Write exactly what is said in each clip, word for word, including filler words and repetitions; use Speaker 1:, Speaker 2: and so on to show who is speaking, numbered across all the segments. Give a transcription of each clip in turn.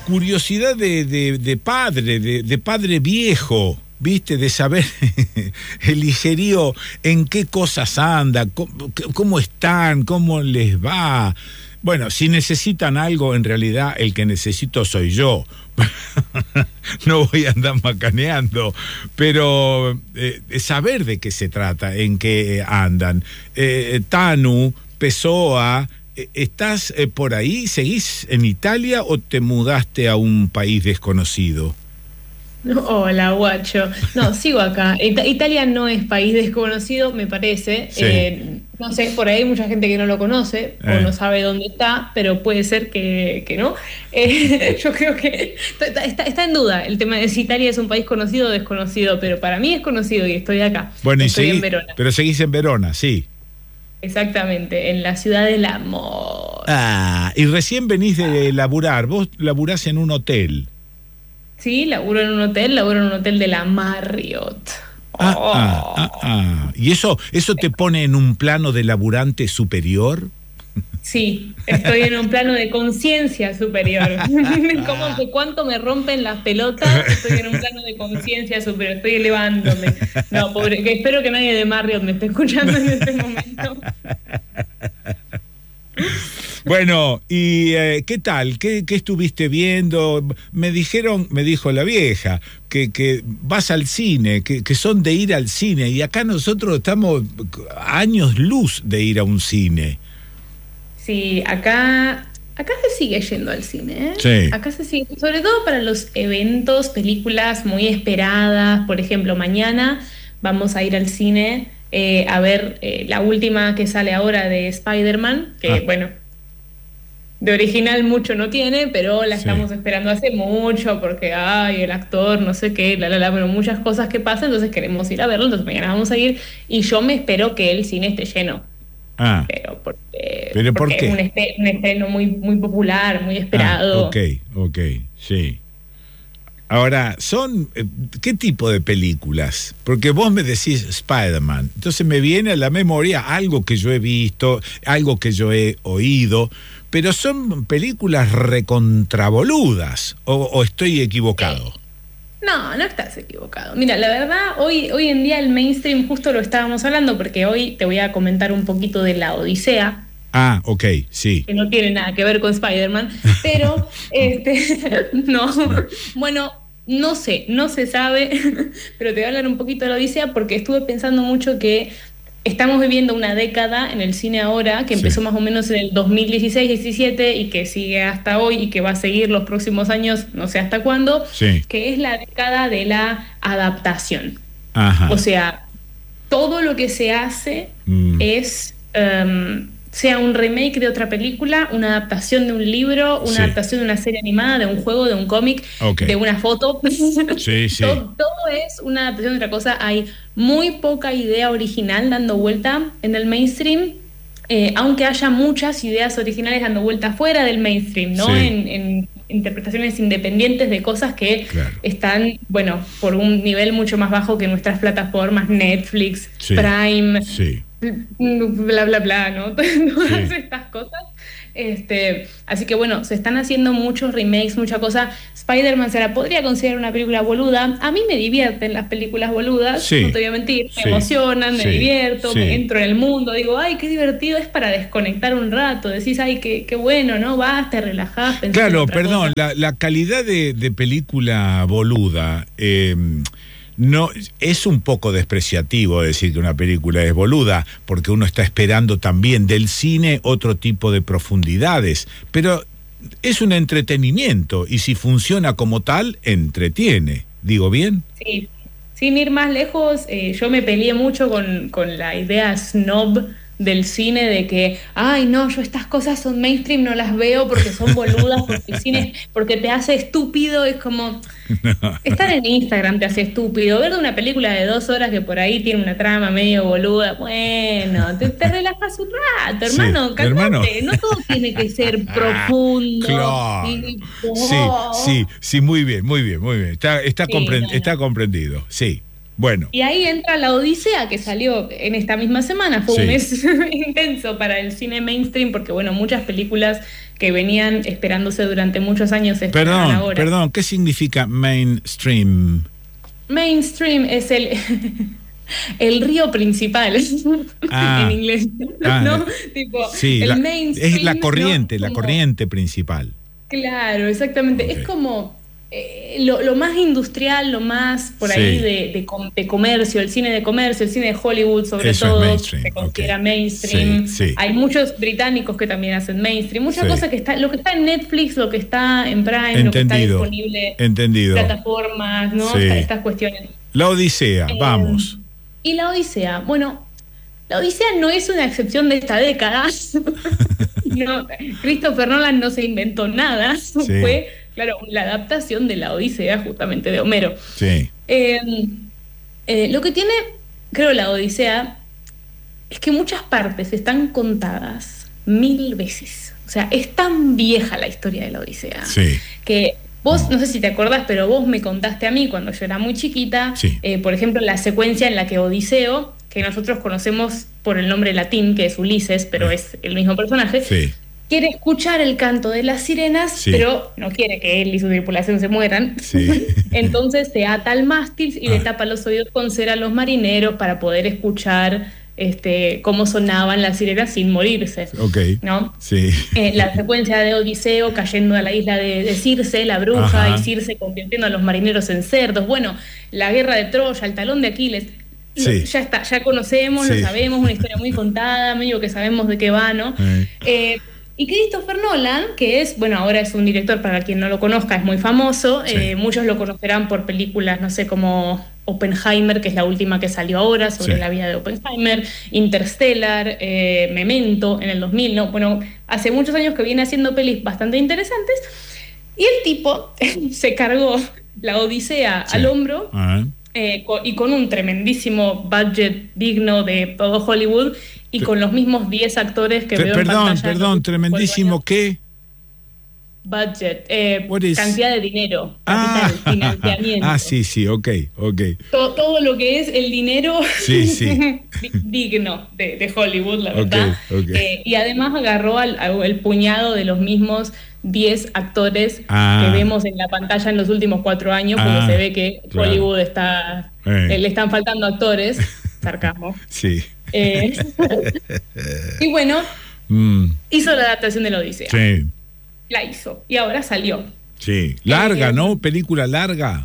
Speaker 1: curiosidad de, de, de padre, de, de padre viejo, ¿viste? De saber el ligerío, en qué cosas anda, cómo, cómo están, cómo les va. Bueno, si necesitan algo, en realidad el que necesito soy yo. No voy a andar macaneando, pero eh, saber de qué se trata, en qué andan. Eh, Tanu, Pessoa, eh, ¿estás eh, por ahí? ¿Seguís en Italia o te mudaste a un país desconocido?
Speaker 2: Hola, guacho. No, sigo acá. It- Italia no es país desconocido, me parece.
Speaker 1: Sí.
Speaker 2: Eh, no sé, por ahí hay mucha gente que no lo conoce
Speaker 1: Eh.
Speaker 2: o no sabe dónde está, pero puede ser que, que no. Eh, yo creo que está, está- está en duda el tema de si Italia es un país conocido o desconocido, pero para mí es conocido y estoy acá.
Speaker 1: Bueno, y
Speaker 2: estoy
Speaker 1: seguí-
Speaker 2: en Verona.
Speaker 1: pero seguís en Verona, sí.
Speaker 2: Exactamente, en la ciudad del amor.
Speaker 1: Ah, y recién venís de laburar. Vos laburás en un hotel.
Speaker 2: Sí, laburo en un hotel, laburo en un hotel de la Marriott.
Speaker 1: Ah,
Speaker 2: Oh.
Speaker 1: ah, ah, ah. ¿Y eso, eso te pone en un plano de laburante superior?
Speaker 2: Sí, estoy en un plano de conciencia superior. ¿Cómo que cuánto me rompen las pelotas? Estoy en un plano de conciencia superior, estoy elevándome. No, pobre, que espero que nadie de Marriott me esté escuchando en este momento.
Speaker 1: Bueno, ¿y eh, qué tal? ¿Qué, ¿Qué estuviste viendo? Me dijeron, me dijo la vieja, que, que vas al cine, que, que son de ir al cine, y acá nosotros estamos a años luz de ir a un cine.
Speaker 2: Sí, acá, acá se sigue yendo al cine, ¿eh?
Speaker 1: Sí.
Speaker 2: Acá se sigue, sobre todo para los eventos, películas muy esperadas. Por ejemplo, mañana vamos a ir al cine eh, a ver eh, la última que sale ahora de Spider-Man, que
Speaker 1: Ah.
Speaker 2: bueno, de original mucho no tiene, pero la
Speaker 1: Sí.
Speaker 2: estamos esperando hace mucho porque, ay, el actor, no sé qué, la, la, la, bueno, muchas cosas que pasan, entonces queremos ir a verlo, entonces mañana vamos a ir y yo me espero que el cine esté lleno.
Speaker 1: Ah,
Speaker 2: Pero porque,
Speaker 1: ¿Pero por
Speaker 2: porque
Speaker 1: qué?
Speaker 2: es un, este- un estreno muy, muy popular, muy esperado.
Speaker 1: ah, ok, ok, sí. Ahora, son eh, ¿qué tipo de películas? Porque vos me decís Spider-Man, entonces me viene a la memoria algo que yo he visto, algo que yo he oído, pero son películas recontraboludas, o, o estoy equivocado.
Speaker 2: No, no estás equivocado. Mira, la verdad, hoy, hoy en día el mainstream, justo lo estábamos hablando, porque hoy te voy a comentar un poquito de la Odisea,
Speaker 1: Ah, ok, sí.
Speaker 2: que no tiene nada que ver con Spider-Man, pero este no, bueno, no sé, no se sabe, pero te voy a hablar un poquito de la Odisea porque estuve pensando mucho que estamos viviendo una década en el cine ahora, que
Speaker 1: Sí.
Speaker 2: empezó más o menos en el dos mil dieciséis diecisiete y que sigue hasta hoy y que va a seguir los próximos años, no sé hasta cuándo,
Speaker 1: Sí.
Speaker 2: que es la década de la adaptación.
Speaker 1: Ajá.
Speaker 2: O sea, todo lo que se hace
Speaker 1: Mm.
Speaker 2: es, um, sea un remake de otra película, una adaptación de un libro, una
Speaker 1: Sí.
Speaker 2: adaptación de una serie animada, de un juego, de un cómic,
Speaker 1: Ok.
Speaker 2: de una foto.
Speaker 1: Sí, sí.
Speaker 2: Todo, todo es una adaptación de otra cosa. Hay muy poca idea original dando vuelta en el mainstream, eh, aunque haya muchas ideas originales dando vuelta fuera del mainstream, ¿no?
Speaker 1: Sí.
Speaker 2: En, en interpretaciones independientes de cosas que
Speaker 1: Claro.
Speaker 2: están, bueno, por un nivel mucho más bajo que nuestras plataformas, Netflix,
Speaker 1: Sí.
Speaker 2: Prime,
Speaker 1: Sí.
Speaker 2: bla, bla, bla, ¿no? Todas
Speaker 1: Sí.
Speaker 2: estas cosas. Este, así que bueno, se están haciendo muchos remakes, mucha cosa. Spider-Man se la podría considerar una película boluda. A mí me divierten las películas boludas,
Speaker 1: Sí.
Speaker 2: no te voy a mentir, me
Speaker 1: Sí.
Speaker 2: emocionan, me
Speaker 1: Sí.
Speaker 2: divierto,
Speaker 1: Sí.
Speaker 2: me entro en el mundo, digo, ay, qué divertido, es para desconectar un rato, decís, ay, qué, qué bueno, ¿no? Vas, te relajás, pensás en
Speaker 1: Claro,
Speaker 2: otra
Speaker 1: perdón,
Speaker 2: cosa.
Speaker 1: la, la calidad de, de película boluda eh, no es un poco despreciativo decir que una película es boluda, porque uno está esperando también del cine otro tipo de profundidades, pero es un entretenimiento y si funciona como tal, entretiene. ¿Digo bien?
Speaker 2: Sí, sin ir más lejos, eh, yo me peleé mucho con, con la idea snob del cine de que, ay no, yo estas cosas son mainstream, no las veo porque son boludas, porque el cine, porque te hace estúpido. Es como, estar en Instagram te hace estúpido, ver una película de dos horas que por ahí tiene una trama medio boluda, bueno, te, te relajas un rato,
Speaker 1: Sí,
Speaker 2: hermano, calmate,
Speaker 1: hermano.
Speaker 2: no todo tiene que ser profundo.
Speaker 1: Claro.
Speaker 2: y-
Speaker 1: Sí, sí, sí, muy bien, muy bien, muy bien. Está, está,
Speaker 2: Sí,
Speaker 1: compren-
Speaker 2: no, no.
Speaker 1: está comprendido, sí. Bueno.
Speaker 2: Y ahí entra La Odisea, que salió en esta misma semana. Fue
Speaker 1: Sí.
Speaker 2: un mes intenso para el cine mainstream, porque bueno, muchas películas que venían esperándose durante muchos años se estrenan
Speaker 1: Perdón,
Speaker 2: ahora.
Speaker 1: perdón, ¿qué significa mainstream?
Speaker 2: Mainstream es el, el río principal,
Speaker 1: Ah,
Speaker 2: en inglés,
Speaker 1: ah,
Speaker 2: ¿no? Tipo,
Speaker 1: Sí,
Speaker 2: el
Speaker 1: la-
Speaker 2: mainstream,
Speaker 1: es la corriente,
Speaker 2: ¿no?
Speaker 1: la
Speaker 2: Como-
Speaker 1: corriente principal.
Speaker 2: Claro, exactamente.
Speaker 1: Ok.
Speaker 2: Es como eh, lo, lo más industrial, lo más por
Speaker 1: Sí.
Speaker 2: ahí de, de, com- de comercio, el cine de comercio, el cine de Hollywood sobre
Speaker 1: Eso es
Speaker 2: todo,
Speaker 1: mainstream,
Speaker 2: se considera
Speaker 1: ok.
Speaker 2: mainstream.
Speaker 1: Sí, sí.
Speaker 2: Hay muchos británicos que también hacen mainstream, muchas
Speaker 1: Sí.
Speaker 2: cosas que está, lo que está en Netflix, lo que está en Prime, lo que está
Speaker 1: Entendido,
Speaker 2: disponible
Speaker 1: entendido.
Speaker 2: en plataformas, ¿no?
Speaker 1: Sí.
Speaker 2: Esta- estas cuestiones.
Speaker 1: La Odisea,
Speaker 2: Eh,
Speaker 1: vamos.
Speaker 2: Y La Odisea, bueno, La Odisea no es una excepción de esta década. No, Christopher Nolan no se inventó nada. Fue, claro, la adaptación de La Odisea justamente de Homero.
Speaker 1: Sí.
Speaker 2: Eh, eh, lo que tiene, creo, La Odisea es que muchas partes están contadas mil veces. O sea, es tan vieja la historia de La Odisea
Speaker 1: Sí.
Speaker 2: que vos, no sé si te acordás, pero vos me contaste a mí cuando yo era muy chiquita,
Speaker 1: Sí.
Speaker 2: eh, por ejemplo, la secuencia en la que Odiseo, que nosotros conocemos por el nombre latín, que es Ulises, pero
Speaker 1: Sí.
Speaker 2: es el mismo personaje,
Speaker 1: Sí.
Speaker 2: quiere escuchar el canto de las sirenas,
Speaker 1: Sí.
Speaker 2: pero no quiere que él y su tripulación se mueran.
Speaker 1: Sí.
Speaker 2: Entonces se ata al mástil y le
Speaker 1: Ah.
Speaker 2: tapa los oídos con cera a los marineros para poder escuchar este, cómo sonaban las sirenas sin morirse.
Speaker 1: Ok.
Speaker 2: ¿No?
Speaker 1: Sí.
Speaker 2: Eh, la secuencia de Odiseo cayendo a la isla de, de Circe, la bruja,
Speaker 1: Ajá.
Speaker 2: y Circe convirtiendo a los marineros en cerdos. Bueno, la guerra de Troya, el talón de Aquiles. Lo-
Speaker 1: Sí.
Speaker 2: Ya está, ya conocemos,
Speaker 1: Sí.
Speaker 2: lo sabemos, una historia muy contada, medio que sabemos de qué va, ¿no?
Speaker 1: Eh.
Speaker 2: Eh, y Christopher Nolan, que es, bueno, ahora es un director, para quien no lo conozca, es muy famoso.
Speaker 1: Sí.
Speaker 2: Eh, muchos lo conocerán por películas, no sé, como Oppenheimer, que es la última que salió ahora, sobre
Speaker 1: Sí.
Speaker 2: la vida de Oppenheimer, Interstellar, eh, Memento en el dos mil, ¿no? Bueno, hace muchos años que viene haciendo pelis bastante interesantes. Y el tipo se cargó La Odisea
Speaker 1: Sí.
Speaker 2: al hombro.
Speaker 1: Ah.
Speaker 2: Eh, co- y con un tremendísimo budget digno de todo Hollywood y
Speaker 1: Pe-
Speaker 2: con los mismos diez actores que
Speaker 1: Pe-
Speaker 2: veo en
Speaker 1: perdón,
Speaker 2: pantalla.
Speaker 1: perdón, tremendísimo,
Speaker 2: Bueno,
Speaker 1: ¿qué?
Speaker 2: budget, eh,
Speaker 1: What is-
Speaker 2: cantidad de dinero,
Speaker 1: Ah,
Speaker 2: capital, financiamiento.
Speaker 1: ah, sí, sí, ok, ok.
Speaker 2: To- todo lo que es el dinero
Speaker 1: Sí, sí.
Speaker 2: di- digno de, de Hollywood, la
Speaker 1: Ok,
Speaker 2: verdad.
Speaker 1: ok.
Speaker 2: Eh, y además agarró al, al- el puñado de los mismos diez actores
Speaker 1: Ah.
Speaker 2: que vemos en la pantalla en los últimos cuatro años, porque
Speaker 1: Ah,
Speaker 2: se ve que
Speaker 1: claro.
Speaker 2: Hollywood está,
Speaker 1: Eh.
Speaker 2: eh, le están faltando actores, sarcasmo.
Speaker 1: Sí.
Speaker 2: Eh, y bueno,
Speaker 1: Mm,
Speaker 2: hizo la adaptación de la Odisea.
Speaker 1: sí,
Speaker 2: La hizo. Y ahora salió.
Speaker 1: sí. Larga,
Speaker 2: Eh,
Speaker 1: ¿no? Película larga.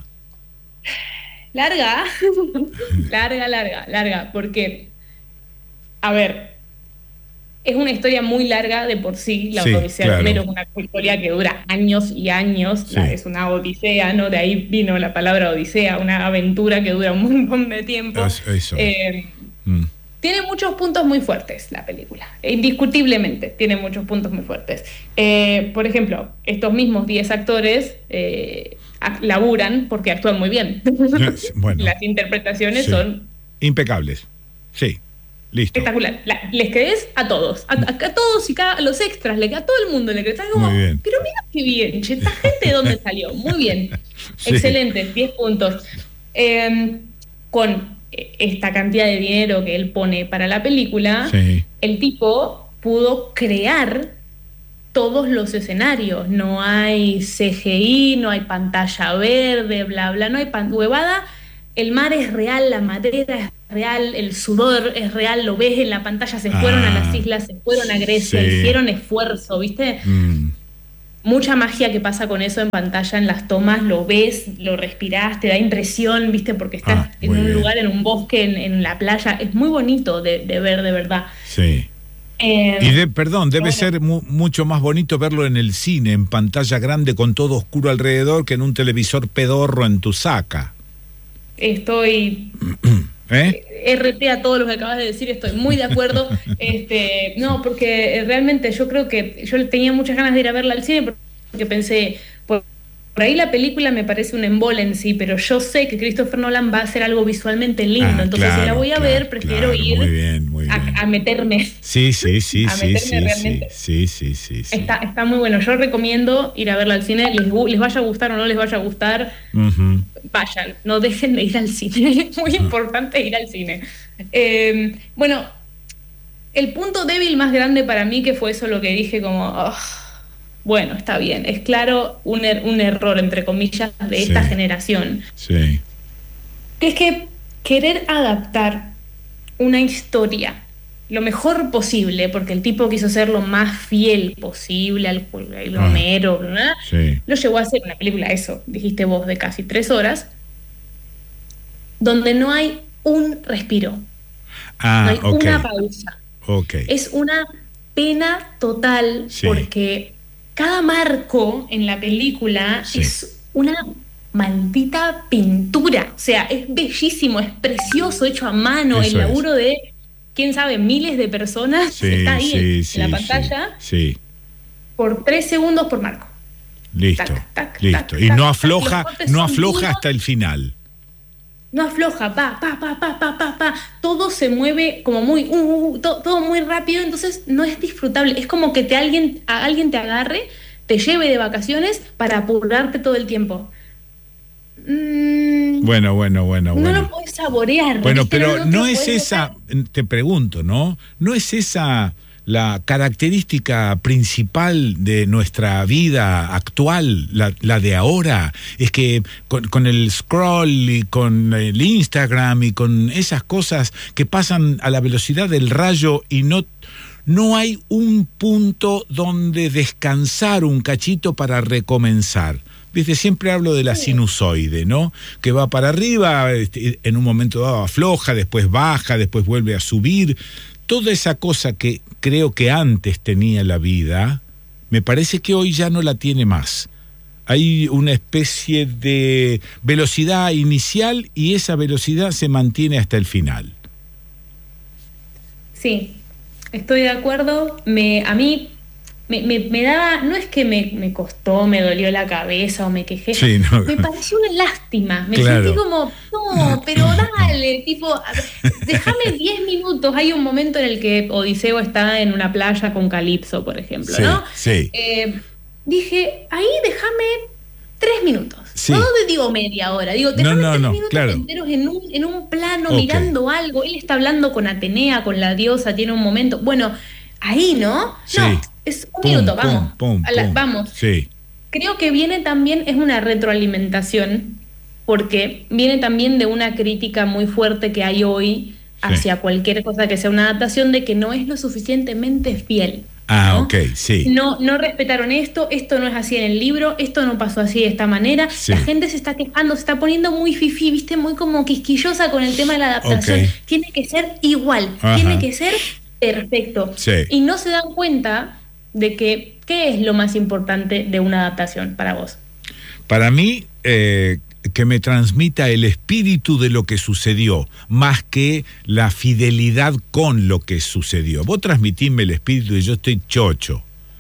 Speaker 2: Larga, larga, larga, larga, porque, a ver, es una historia muy larga de por sí. La
Speaker 1: Sí,
Speaker 2: Odisea
Speaker 1: claro.
Speaker 2: de Homero es una historia que dura años y años.
Speaker 1: Sí.
Speaker 2: La- es una odisea, ¿no? De ahí vino la palabra odisea, una aventura que dura un montón de tiempo.
Speaker 1: Es- eso.
Speaker 2: Eh,
Speaker 1: Mm,
Speaker 2: Tiene muchos puntos muy fuertes la película, indiscutiblemente tiene muchos puntos muy fuertes. Eh, por ejemplo, estos mismos diez actores eh, ac- laburan porque actúan muy bien.
Speaker 1: Bueno.
Speaker 2: Las interpretaciones
Speaker 1: Sí.
Speaker 2: son
Speaker 1: Impecables. Sí, listo.
Speaker 2: espectaculares. La- les crees a todos, a, a- a todos y cada, a los extras, le, a todo el mundo le crees. Están como,
Speaker 1: Muy bien.
Speaker 2: pero mira qué bien, che, esta gente de dónde salió. Muy bien,
Speaker 1: Sí.
Speaker 2: excelente, diez puntos. Eh, con esta cantidad de dinero que él pone para la película,
Speaker 1: Sí.
Speaker 2: el tipo pudo crear todos los escenarios. No hay C G I, no hay pantalla verde, bla, bla, no hay pan huevada. El mar es real, la madera es real, el sudor es real, lo ves en la pantalla, se fueron
Speaker 1: Ah,
Speaker 2: a las islas, se fueron a Grecia,
Speaker 1: sí.
Speaker 2: hicieron esfuerzo, ¿viste?
Speaker 1: Mm,
Speaker 2: Mucha magia que pasa con eso en pantalla, en las tomas, lo ves, lo respirás, te da impresión, ¿viste? Porque estás
Speaker 1: Ah,
Speaker 2: en
Speaker 1: muy
Speaker 2: un
Speaker 1: bien.
Speaker 2: lugar, en un bosque, en, en la playa, es muy bonito de, de ver, de verdad.
Speaker 1: sí.
Speaker 2: Eh,
Speaker 1: Y de, perdón, debe
Speaker 2: bueno.
Speaker 1: ser mu- mucho más bonito verlo en el cine, en pantalla grande, con todo oscuro alrededor, que en un televisor pedorro en tu saca.
Speaker 2: Estoy
Speaker 1: ¿Eh?
Speaker 2: R T a todo lo que acabas de decir, estoy muy de acuerdo. este, no, porque realmente yo creo que yo tenía muchas ganas de ir a verla al cine porque pensé, por, por ahí la película me parece un embole en sí, pero yo sé que Christopher Nolan va a hacer algo visualmente lindo,
Speaker 1: Ah,
Speaker 2: entonces
Speaker 1: claro,
Speaker 2: si la voy a
Speaker 1: claro,
Speaker 2: ver, prefiero
Speaker 1: claro,
Speaker 2: ir
Speaker 1: muy bien, muy
Speaker 2: a,
Speaker 1: bien.
Speaker 2: a meterme.
Speaker 1: Sí, sí, sí,
Speaker 2: a
Speaker 1: sí,
Speaker 2: meterme
Speaker 1: sí,
Speaker 2: realmente.
Speaker 1: sí, sí, sí, sí.
Speaker 2: Está, está muy bueno. Yo recomiendo ir a verla al cine. Les, gu- les vaya a gustar o no les vaya a gustar,
Speaker 1: Ujú.
Speaker 2: vayan. No dejen de ir al cine. Es muy importante ir al cine. Eh, bueno, el punto débil más grande para mí, que fue eso lo que dije como, "Oh, bueno, está bien. Es claro un, er- un error, entre comillas, de esta
Speaker 1: Sí.
Speaker 2: generación.
Speaker 1: Sí,
Speaker 2: Que es que querer adaptar una historia lo mejor posible, porque el tipo quiso ser lo más fiel posible al, al
Speaker 1: Ah.
Speaker 2: Homero, ¿verdad?
Speaker 1: sí.
Speaker 2: Lo llevó a hacer una película, eso, dijiste vos, de casi tres horas, donde no hay un respiro, no
Speaker 1: Ah,
Speaker 2: hay
Speaker 1: ok,
Speaker 2: una pausa.
Speaker 1: ok.
Speaker 2: Es una pena total,
Speaker 1: Sí.
Speaker 2: porque cada marco en la película
Speaker 1: Sí.
Speaker 2: es una maldita pintura. O sea, es bellísimo, es precioso, hecho a mano,
Speaker 1: Eso
Speaker 2: el laburo de, quién sabe, miles de personas
Speaker 1: Sí,
Speaker 2: está ahí
Speaker 1: sí,
Speaker 2: en,
Speaker 1: sí,
Speaker 2: en la pantalla
Speaker 1: sí, sí.
Speaker 2: por tres segundos por marco.
Speaker 1: Listo,
Speaker 2: Tac, tac,
Speaker 1: listo.
Speaker 2: tac,
Speaker 1: Y
Speaker 2: tac,
Speaker 1: no
Speaker 2: tac.
Speaker 1: afloja,
Speaker 2: Los cortes
Speaker 1: no
Speaker 2: son
Speaker 1: afloja
Speaker 2: duros.
Speaker 1: hasta el final.
Speaker 2: No afloja, pa, pa, pa, pa, pa, pa, pa. Todo se mueve como muy, uh, uh, to- todo muy rápido, entonces no es disfrutable. Es como que te alguien, a alguien te agarre, te lleve de vacaciones para apurarte todo el tiempo. Mm,
Speaker 1: Bueno, bueno, bueno,
Speaker 2: no
Speaker 1: bueno.
Speaker 2: lo puedes saborear.
Speaker 1: Bueno,
Speaker 2: ¿viste?
Speaker 1: pero
Speaker 2: te
Speaker 1: no
Speaker 2: lo
Speaker 1: es
Speaker 2: podés
Speaker 1: esa,
Speaker 2: meter.
Speaker 1: te pregunto, ¿no? ¿No es esa la característica principal de nuestra vida actual, la, la de ahora? Es que con, con el scroll y con el Instagram y con esas cosas que pasan a la velocidad del rayo y no... No hay un punto donde descansar un cachito para recomenzar. Viste, siempre hablo de la sinusoide, ¿no? Que va para arriba, este, en un momento dado afloja, después baja, después vuelve a subir. Toda esa cosa que creo que antes tenía la vida, me parece que hoy ya no la tiene más. Hay una especie de velocidad inicial y esa velocidad se mantiene hasta el final.
Speaker 2: Sí, estoy de acuerdo. Me, a mí me, me, me daba, no es que me, me costó, me dolió la cabeza o me quejé,
Speaker 1: Sí, no.
Speaker 2: me pareció una lástima. Me
Speaker 1: Claro.
Speaker 2: sentí como, no, pero dale, tipo, a ver, déjame diez minutos. Hay un momento en el que Odiseo está en una playa con Calipso, por ejemplo,
Speaker 1: Sí,
Speaker 2: ¿no?
Speaker 1: sí.
Speaker 2: Eh, dije, ahí déjame tres minutos.
Speaker 1: Sí.
Speaker 2: No te digo media hora, digo,
Speaker 1: No,
Speaker 2: déjame
Speaker 1: no,
Speaker 2: tres
Speaker 1: no,
Speaker 2: minutos
Speaker 1: claro.
Speaker 2: enteros en un, en un plano,
Speaker 1: Ok.
Speaker 2: mirando algo. Él está hablando con Atenea, con la diosa, tiene un momento. Bueno, ahí, ¿no?
Speaker 1: Sí.
Speaker 2: No, es un
Speaker 1: Pum,
Speaker 2: minuto,
Speaker 1: pum,
Speaker 2: vamos.
Speaker 1: pum,
Speaker 2: A la-
Speaker 1: pum.
Speaker 2: vamos.
Speaker 1: Sí.
Speaker 2: Creo que viene también, es una retroalimentación, porque viene también de una crítica muy fuerte que hay hoy hacia cualquier cosa que sea una adaptación, de que no es lo suficientemente fiel.
Speaker 1: Ah,
Speaker 2: ¿no?
Speaker 1: ok, sí.
Speaker 2: No, no respetaron esto, esto no es así en el libro, esto no pasó así de esta manera.
Speaker 1: Sí.
Speaker 2: La gente se está quejando, se está poniendo muy fifí, viste, muy como quisquillosa con el tema de la adaptación.
Speaker 1: Ok.
Speaker 2: Tiene que ser igual,
Speaker 1: Ajá.
Speaker 2: tiene que ser perfecto.
Speaker 1: Sí.
Speaker 2: Y no se dan cuenta de que, ¿qué es lo más importante de una adaptación para vos?
Speaker 1: Para mí, eh, que me transmita el espíritu de lo que sucedió, más que la fidelidad con lo que sucedió. Vos transmitime el espíritu y yo estoy chocho.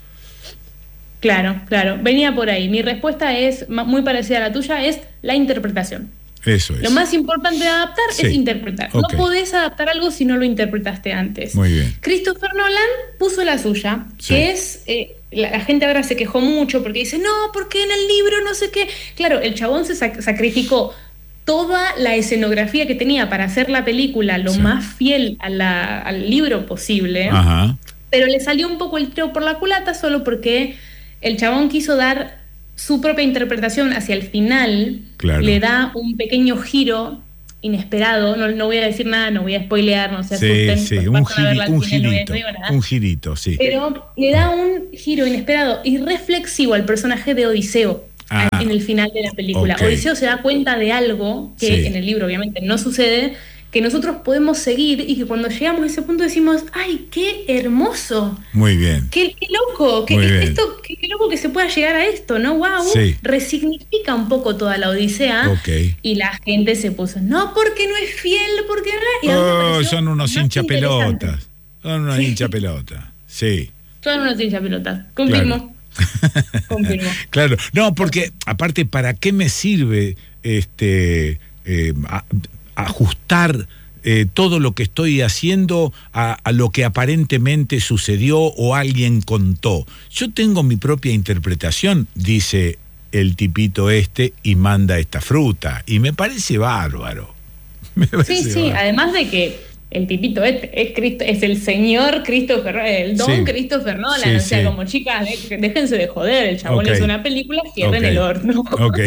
Speaker 2: Claro, claro. Venía por ahí. Mi respuesta es ma- muy parecida a la tuya, es la interpretación.
Speaker 1: Eso es.
Speaker 2: Lo más importante de adaptar
Speaker 1: Sí.
Speaker 2: es interpretar.
Speaker 1: Ok.
Speaker 2: No podés adaptar algo si no lo interpretaste antes.
Speaker 1: Muy bien.
Speaker 2: Christopher Nolan puso la suya,
Speaker 1: Sí.
Speaker 2: que es... eh, la, la gente ahora se quejó mucho porque dice, no, porque en el libro no sé qué. Claro, el chabón se sac- sacrificó toda la escenografía que tenía para hacer la película lo
Speaker 1: Sí.
Speaker 2: más fiel a la- al libro posible,
Speaker 1: Ajá.
Speaker 2: pero le salió un poco el tiro por la culata solo porque el chabón quiso dar su propia interpretación hacia el final.
Speaker 1: Claro.
Speaker 2: Le da un pequeño giro inesperado, no, no voy a decir nada, no voy a spoilear, no se
Speaker 1: Sí,
Speaker 2: asusten,
Speaker 1: sí,
Speaker 2: pues
Speaker 1: un,
Speaker 2: vayan a
Speaker 1: giri-
Speaker 2: verla al
Speaker 1: un
Speaker 2: cine, no voy a-
Speaker 1: girito.
Speaker 2: no digo nada.
Speaker 1: Un girito, sí.
Speaker 2: Pero le da un giro inesperado y reflexivo al personaje de Odiseo
Speaker 1: Ah,
Speaker 2: en el final de la película.
Speaker 1: ok.
Speaker 2: Odiseo se da cuenta de algo que
Speaker 1: Sí.
Speaker 2: en el libro obviamente no sucede, que nosotros podemos seguir y que cuando llegamos a ese punto decimos, ¡ay, qué hermoso!
Speaker 1: Muy bien.
Speaker 2: ¡Qué, qué loco! Qué,
Speaker 1: Muy bien.
Speaker 2: esto, qué, qué loco que se pueda llegar a esto, ¿no? ¡Wow!
Speaker 1: Sí.
Speaker 2: Resignifica un poco toda la Odisea.
Speaker 1: Ok.
Speaker 2: Y la gente se puso, no, porque no es fiel, porque no. Y a mí me
Speaker 1: Oh,
Speaker 2: pareció
Speaker 1: son unos
Speaker 2: más
Speaker 1: hinchapelotas.
Speaker 2: interesante.
Speaker 1: Son unos
Speaker 2: Sí.
Speaker 1: hinchapelotas. Sí.
Speaker 2: Son unos hinchapelotas. Confirmo.
Speaker 1: Claro.
Speaker 2: Confirmo.
Speaker 1: Claro, no, porque aparte, ¿para qué me sirve este eh, a, ajustar eh, todo lo que estoy haciendo a, a lo que aparentemente sucedió o alguien contó? Yo tengo mi propia interpretación, dice el tipito este, y manda esta fruta, y me parece bárbaro. Me parece
Speaker 2: sí, sí,
Speaker 1: bárbaro.
Speaker 2: Además de que el tipito este es, Cristo, es el señor Christopher, el don sí. Christopher Nolan, sí, o sea, sí. como chicas, de, déjense de joder, el chabón okay. hizo una película, cierren okay. el horno.
Speaker 1: Ok.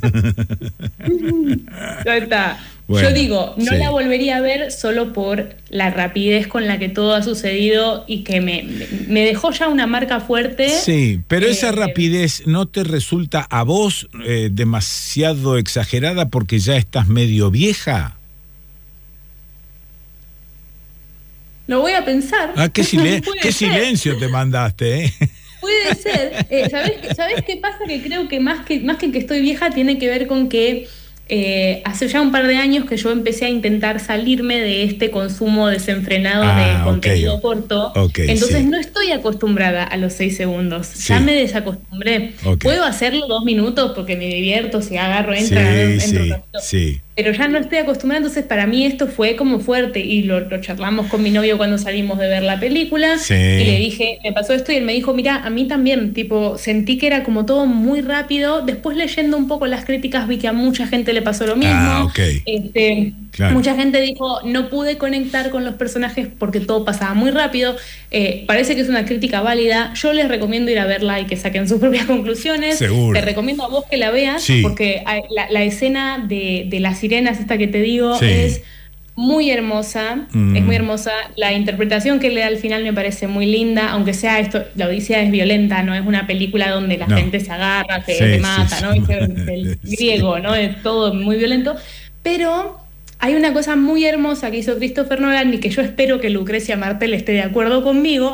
Speaker 2: Ya está. Bueno, yo digo, no sí. la volvería a ver solo por la rapidez con la que todo ha sucedido y que me, me dejó ya una marca fuerte.
Speaker 1: Sí, pero eh, esa rapidez
Speaker 2: eh,
Speaker 1: ¿no te resulta a vos eh, demasiado exagerada porque ya estás medio vieja?
Speaker 2: Lo voy a pensar.
Speaker 1: Ah, qué, silen- qué silencio te mandaste, ¿eh?
Speaker 2: Puede ser. Eh, ¿sabés, ¿Sabés qué pasa? Que creo que más que más que que estoy vieja tiene que ver con que eh, hace ya un par de años que yo empecé a intentar salirme de este consumo desenfrenado ah, de contenido okay. corto.
Speaker 1: Okay,
Speaker 2: Entonces
Speaker 1: sí.
Speaker 2: no estoy acostumbrada a los seis segundos.
Speaker 1: Sí.
Speaker 2: Ya me desacostumbré. Okay. Puedo hacerlo dos minutos porque me divierto, si agarro, entra,
Speaker 1: sí,
Speaker 2: entro
Speaker 1: sí,
Speaker 2: un ratito.
Speaker 1: Sí.
Speaker 2: Pero ya no estoy acostumbrada, entonces para mí esto fue como fuerte y lo, lo charlamos con mi novio cuando salimos de ver la película
Speaker 1: sí.
Speaker 2: y le dije, me pasó esto y él me dijo, mira, a mí también, tipo, sentí que era como todo muy rápido, después leyendo un poco las críticas vi que a mucha gente le pasó lo mismo,
Speaker 1: ah, okay.
Speaker 2: este, claro. mucha gente dijo, no pude conectar con los personajes porque todo pasaba muy rápido, eh, parece que es una crítica válida, yo les recomiendo ir a verla y que saquen sus propias conclusiones.
Speaker 1: Seguro.
Speaker 2: Te recomiendo a vos que la veas
Speaker 1: sí.
Speaker 2: porque la, la escena de, de las sirenas, esta que te digo,
Speaker 1: sí.
Speaker 2: es muy hermosa, mm. es muy hermosa. La interpretación que le da al final me parece muy linda, aunque sea esto, la Odisea es violenta, no es una película donde la no. gente se agarra, se,
Speaker 1: sí,
Speaker 2: se mata,
Speaker 1: sí,
Speaker 2: ¿no?
Speaker 1: sí.
Speaker 2: Es el griego, sí. ¿no? Es todo muy violento, pero hay una cosa muy hermosa que hizo Christopher Nolan y que yo espero que Lucrecia Martel esté de acuerdo conmigo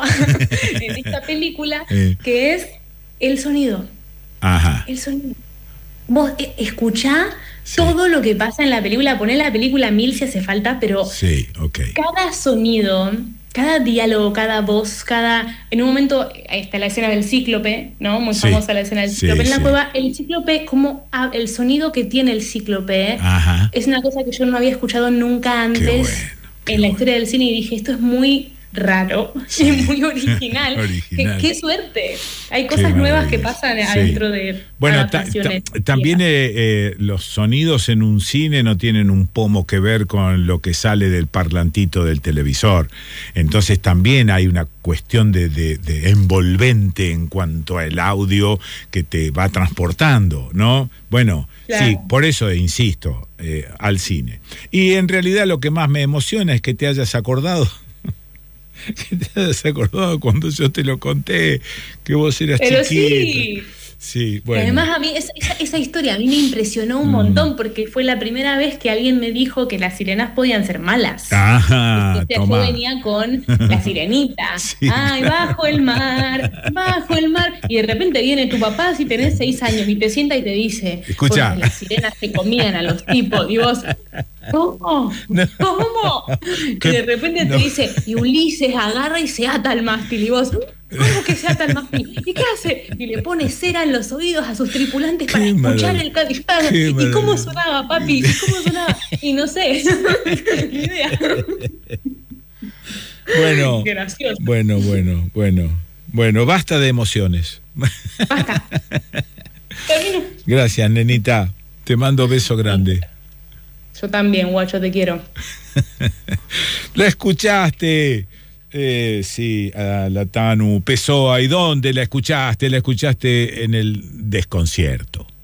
Speaker 2: en esta película, eh. que es el sonido.
Speaker 1: Ajá.
Speaker 2: El sonido. Vos eh, escuchá
Speaker 1: sí.
Speaker 2: todo lo que pasa en la película, poné la película mil si hace falta, pero
Speaker 1: sí, okay.
Speaker 2: cada sonido, cada diálogo, cada voz, cada... En un momento está la escena del cíclope, ¿no? Muy sí. famosa la escena del cíclope sí, en la sí. cueva. El cíclope, como ah, el sonido que tiene el cíclope,
Speaker 1: ajá.
Speaker 2: es una cosa que yo no había escuchado nunca antes
Speaker 1: qué bueno, qué
Speaker 2: en la
Speaker 1: bueno.
Speaker 2: historia del cine y dije, esto es muy raro, sí. es muy original.
Speaker 1: original.
Speaker 2: ¿Qué, qué suerte. Hay cosas nuevas que pasan sí. adentro de
Speaker 1: bueno,
Speaker 2: adaptaciones.
Speaker 1: Ta, ta, también eh, eh, los sonidos en un cine no tienen un pomo que ver con lo que sale del parlantito del televisor. Entonces también hay una cuestión de, de, de envolvente en cuanto al audio que te va transportando, ¿no? Bueno, claro. sí, por eso insisto, eh, al cine. Y en realidad lo que más me emociona es que te hayas acordado que te hayas acordado cuando yo te lo conté, que vos eras
Speaker 2: Pero
Speaker 1: chiquita.
Speaker 2: Sí.
Speaker 1: Sí, bueno.
Speaker 2: Y además a mí esa, esa, esa historia a mí me impresionó un mm. montón porque fue la primera vez que alguien me dijo que las sirenas podían ser malas.
Speaker 1: Ajá,
Speaker 2: o sea, yo venía con la sirenita. Sí. Ay, bajo el mar, bajo el mar. Y de repente viene tu papá si tenés seis años y te sienta y te dice,
Speaker 1: escucha,
Speaker 2: las sirenas se comían a los tipos. Y vos, ¿cómo? No. ¿Cómo? Y de repente no. te dice, y Ulises agarra y se ata al mástil. Y vos, ¿cómo que se ata al mástil? ¿Y qué hace? Y le pone cera en los oídos a sus tripulantes para escuchar el capitán. ¿Y cómo sonaba, papi? ¿Y cómo sonaba? Y no sé, ni idea.
Speaker 1: Bueno,
Speaker 2: gracioso.
Speaker 1: Bueno, bueno, bueno. Bueno, basta de emociones.
Speaker 2: Basta. Termino.
Speaker 1: Gracias, nenita. Te mando beso grande.
Speaker 2: Yo también, guacho, te quiero.
Speaker 1: La escuchaste. Eh, sí, a la Tanu Pessoa. ¿Y dónde la escuchaste? La escuchaste en el desconcierto.